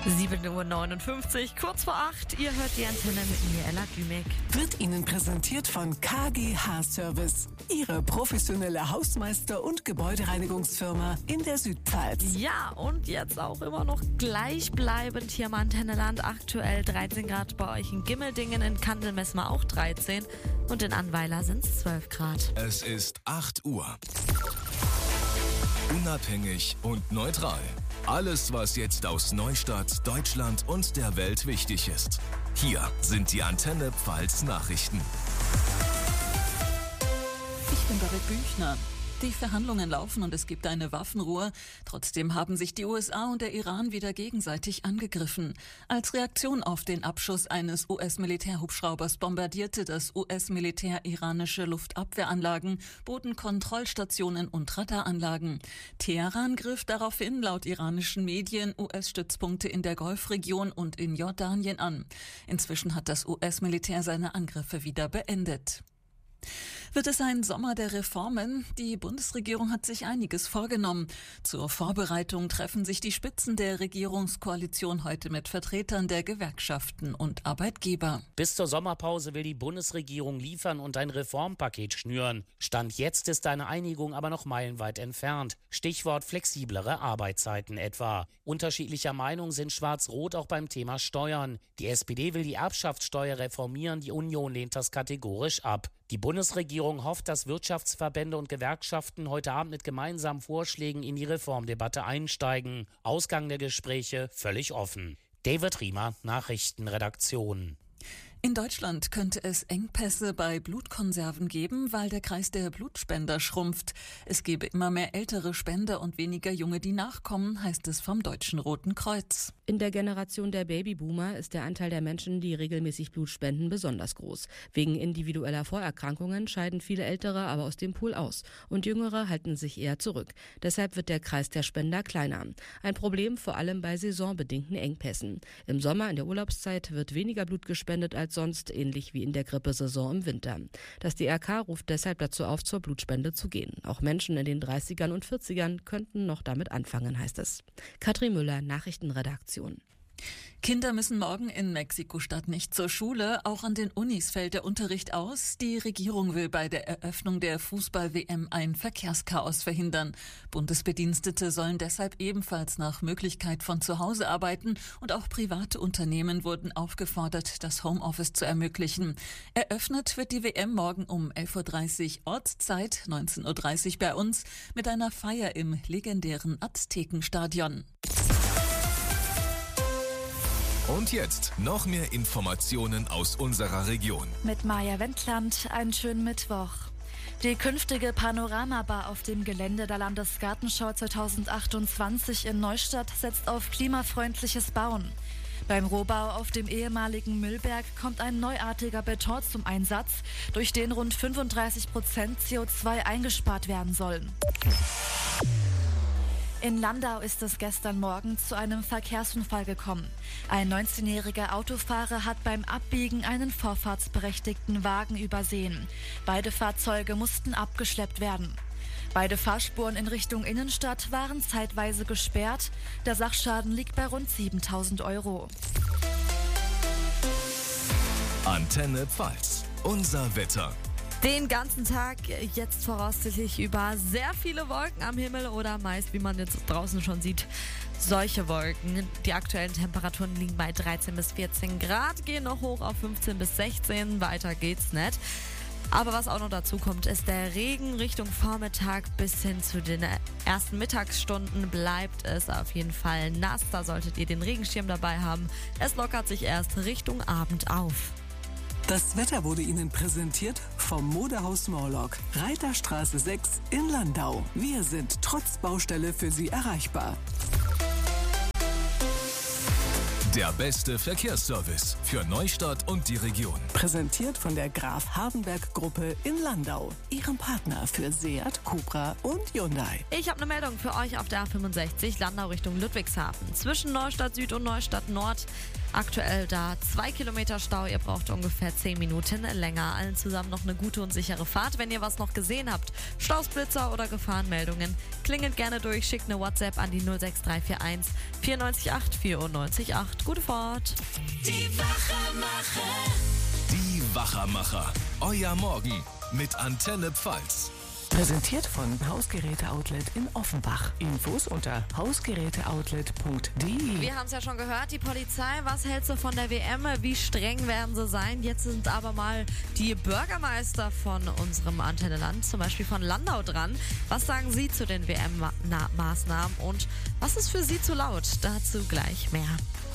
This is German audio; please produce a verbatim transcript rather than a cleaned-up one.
sieben Uhr neunundfünfzig, kurz vor acht. Ihr hört die Antenne mit mir, Ella Dümek. Wird Ihnen präsentiert von K G H Service, Ihre professionelle Hausmeister- und Gebäudereinigungsfirma in der Südpfalz. Ja, und jetzt auch immer noch gleichbleibend hier im Antenneland. Aktuell dreizehn Grad bei euch in Gimmeldingen, in Kandelmessmer auch dreizehn und in Annweiler sind es zwölf Grad. Es ist acht Uhr. Unabhängig und neutral. Alles, was jetzt aus Neustadt, Deutschland und der Welt wichtig ist. Hier sind die Antenne Pfalz Nachrichten. Ich bin David Büchner. Die Verhandlungen laufen und es gibt eine Waffenruhe. Trotzdem haben sich die U S A und der Iran wieder gegenseitig angegriffen. Als Reaktion auf den Abschuss eines U S-Militärhubschraubers bombardierte das U S-Militär iranische Luftabwehranlagen, Bodenkontrollstationen und Radaranlagen. Teheran griff daraufhin laut iranischen Medien U S-Stützpunkte in der Golfregion und in Jordanien an. Inzwischen hat das U S-Militär seine Angriffe wieder beendet. Wird es ein Sommer der Reformen? Die Bundesregierung hat sich einiges vorgenommen. Zur Vorbereitung treffen sich die Spitzen der Regierungskoalition heute mit Vertretern der Gewerkschaften und Arbeitgeber. Bis zur Sommerpause will die Bundesregierung liefern und ein Reformpaket schnüren. Stand jetzt ist eine Einigung aber noch meilenweit entfernt. Stichwort flexiblere Arbeitszeiten etwa. Unterschiedlicher Meinung sind Schwarz-Rot auch beim Thema Steuern. Die S P D will die Erbschaftssteuer reformieren, die Union lehnt das kategorisch ab. Die Bundesregierung hofft, dass Wirtschaftsverbände und Gewerkschaften heute Abend mit gemeinsamen Vorschlägen in die Reformdebatte einsteigen. Ausgang der Gespräche völlig offen. David Riemer, Nachrichtenredaktion. In Deutschland könnte es Engpässe bei Blutkonserven geben, weil der Kreis der Blutspender schrumpft. Es gebe immer mehr ältere Spender und weniger Junge, die nachkommen, heißt es vom Deutschen Roten Kreuz. In der Generation der Babyboomer ist der Anteil der Menschen, die regelmäßig Blut spenden, besonders groß. Wegen individueller Vorerkrankungen scheiden viele Ältere aber aus dem Pool aus und Jüngere halten sich eher zurück. Deshalb wird der Kreis der Spender kleiner. Ein Problem vor allem bei saisonbedingten Engpässen. Im Sommer in der Urlaubszeit wird weniger Blut gespendet als sonst, ähnlich wie in der Grippesaison im Winter. Das D R K ruft deshalb dazu auf, zur Blutspende zu gehen. Auch Menschen in den dreißigern und vierzigern könnten noch damit anfangen, heißt es. Katrin Müller, Nachrichtenredaktion. Kinder müssen morgen in Mexiko-Stadt nicht zur Schule. Auch an den Unis fällt der Unterricht aus. Die Regierung will bei der Eröffnung der Fußball-W M ein Verkehrschaos verhindern. Bundesbedienstete sollen deshalb ebenfalls nach Möglichkeit von zu Hause arbeiten und auch private Unternehmen wurden aufgefordert, das Homeoffice zu ermöglichen. Eröffnet wird die W M morgen um elf Uhr dreißig Ortszeit, neunzehn Uhr dreißig bei uns, mit einer Feier im legendären Aztekenstadion. Und jetzt noch mehr Informationen aus unserer Region. Mit Maja Wendland, einen schönen Mittwoch. Die künftige Panoramabar auf dem Gelände der Landesgartenschau zweitausendachtundzwanzig in Neustadt setzt auf klimafreundliches Bauen. Beim Rohbau auf dem ehemaligen Müllberg kommt ein neuartiger Beton zum Einsatz, durch den rund fünfunddreißig Prozent C O zwei eingespart werden sollen. In Landau ist es gestern Morgen zu einem Verkehrsunfall gekommen. Ein neunzehnjähriger Autofahrer hat beim Abbiegen einen vorfahrtsberechtigten Wagen übersehen. Beide Fahrzeuge mussten abgeschleppt werden. Beide Fahrspuren in Richtung Innenstadt waren zeitweise gesperrt. Der Sachschaden liegt bei rund siebentausend Euro. Antenne Pfalz, unser Wetter. Den ganzen Tag jetzt voraussichtlich über sehr viele Wolken am Himmel oder meist, wie man jetzt draußen schon sieht, solche Wolken. Die aktuellen Temperaturen liegen bei dreizehn bis vierzehn Grad, gehen noch hoch auf fünfzehn bis sechzehn, weiter geht's nicht. Aber was auch noch dazu kommt, ist der Regen Richtung Vormittag bis hin zu den ersten Mittagsstunden bleibt es auf jeden Fall nass. Da solltet ihr den Regenschirm dabei haben. Es lockert sich erst Richtung Abend auf. Das Wetter wurde Ihnen präsentiert vom Modehaus Morlock, Reiterstraße sechs in Landau. Wir sind trotz Baustelle für Sie erreichbar. Der beste Verkehrsservice für Neustadt und die Region. Präsentiert von der Graf Hardenberg Gruppe in Landau, Ihrem Partner für Seat, Cupra und Hyundai. Ich habe eine Meldung für euch auf der A fünfundsechzig Landau Richtung Ludwigshafen. Zwischen Neustadt Süd und Neustadt Nord Aktuell da zwei Kilometer Stau, ihr braucht ungefähr zehn Minuten länger. Allen zusammen noch eine gute und sichere Fahrt. Wenn ihr was noch gesehen habt, Staus, Blitzer oder Gefahrenmeldungen, klingelt gerne durch, schickt eine WhatsApp an die null sechs drei vier eins vier neun acht vier neun acht. Gute Fahrt! Die Wachermacher. Die Wachermacher. Euer Morgen mit Antenne Pfalz. Präsentiert von Hausgeräte-Outlet in Offenbach. Infos unter hausgeräteoutlet punkt de. Wir haben es ja schon gehört, die Polizei, was hältst du von der W M? Wie streng werden sie sein? Jetzt sind aber mal die Bürgermeister von unserem Antenneland, zum Beispiel von Landau, dran. Was sagen sie zu den W M-Maßnahmen und was ist für sie zu laut? Dazu gleich mehr.